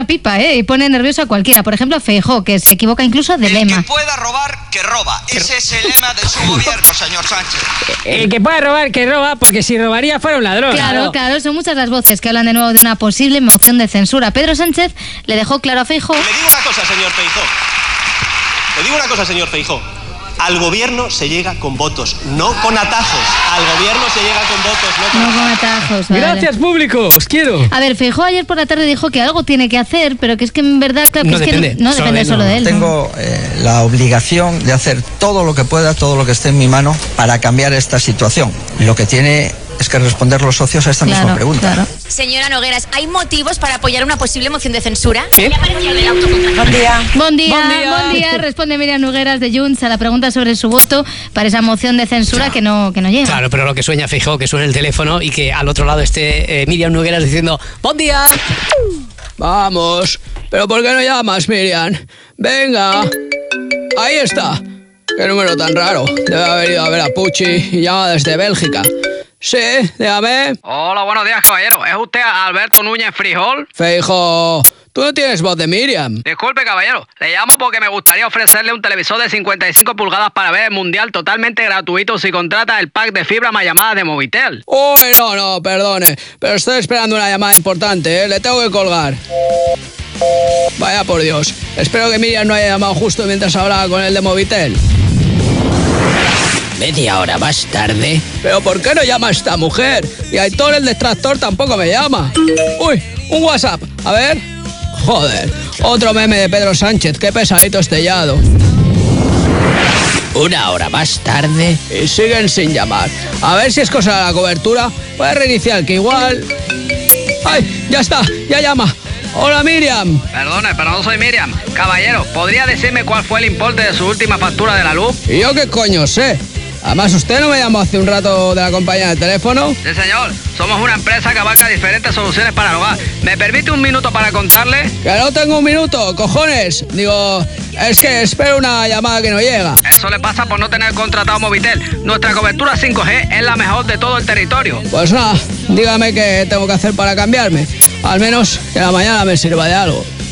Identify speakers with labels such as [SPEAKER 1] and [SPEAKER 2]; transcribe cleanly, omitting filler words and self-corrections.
[SPEAKER 1] pipa, y pone nervioso a cualquiera. Por ejemplo, Feijóo, que se equivoca incluso de lema.
[SPEAKER 2] El que pueda robar, que roba. Ese es el lema de su gobierno, señor Sánchez.
[SPEAKER 3] El que pueda robar, que roba, porque si robaría fuera un ladrón.
[SPEAKER 1] Claro, son muchas las voces que hablan de nuevo de una posible moción de censura. Pedro Sánchez le dejó claro a Feijóo.
[SPEAKER 4] Le digo una cosa, señor Feijóo. Al gobierno se llega con votos, no con atajos. Al gobierno se llega con votos,
[SPEAKER 1] no con atajos. Vale.
[SPEAKER 3] Gracias, público, os quiero.
[SPEAKER 1] A ver, Feijóo ayer por la tarde dijo que algo tiene que hacer, pero que es que en verdad claro,
[SPEAKER 3] no depende,
[SPEAKER 1] no depende solo de él.
[SPEAKER 5] Tengo la obligación de hacer todo lo que pueda, todo lo que esté en mi mano para cambiar esta situación. Lo que tiene es que responder los socios a esta misma pregunta.
[SPEAKER 1] Claro.
[SPEAKER 6] Señora Nogueras, ¿hay motivos para apoyar una posible moción de censura?
[SPEAKER 3] ¿Qué?
[SPEAKER 1] Buen día. Responde Miriam Nogueras de Junts a la pregunta sobre su voto para esa moción de censura que no llega.
[SPEAKER 3] Claro, pero lo que sueña Feijóo, que suene el teléfono y que al otro lado esté Miriam Nogueras diciendo ¡Buen día! Vamos, pero ¿por qué no llamas, Miriam? Venga, ahí está. Qué número tan raro. Debe haber ido a ver a Pucci y llama desde Bélgica. Sí, dígame.
[SPEAKER 7] Hola, buenos días, caballero. ¿Es usted Alberto Núñez Frijol?
[SPEAKER 3] Feijóo, tú no tienes voz de Miriam.
[SPEAKER 7] Disculpe, caballero. Le llamo porque me gustaría ofrecerle un televisor de 55 pulgadas para ver el Mundial totalmente gratuito si contrata el pack de fibra más llamadas de Movitel.
[SPEAKER 3] Uy, no, perdone. Pero estoy esperando una llamada importante, Le tengo que colgar. Vaya por Dios. Espero que Miriam no haya llamado justo mientras hablaba con el de Movitel. Media hora más tarde. ¿Pero por qué no llama esta mujer? Y Aitor, el detractor, tampoco me llama. Uy, un WhatsApp. A ver. Joder, otro meme de Pedro Sánchez. Qué pesadito estellado. Una hora más tarde y siguen sin llamar. A ver si es cosa de la cobertura. Voy a reiniciar, que igual... ¡Ay, ya está! ¡Ya llama! ¡Hola, Miriam!
[SPEAKER 7] Perdone, pero no soy Miriam. Caballero, ¿podría decirme cuál fue el importe de su última factura de la luz?
[SPEAKER 3] ¿Y yo qué coño sé? Además, ¿usted no me llamó hace un rato de la compañía de teléfono?
[SPEAKER 7] Sí, señor. Somos una empresa que abarca diferentes soluciones para el hogar. ¿Me permite un minuto para contarle?
[SPEAKER 3] ¡Que no tengo un minuto, cojones! Digo, es que espero una llamada que no llega.
[SPEAKER 7] Eso le pasa por no tener contratado Movitel. Nuestra cobertura 5G es la mejor de todo el territorio.
[SPEAKER 3] Pues nada, dígame qué tengo que hacer para cambiarme. Al menos que la mañana me sirva de algo.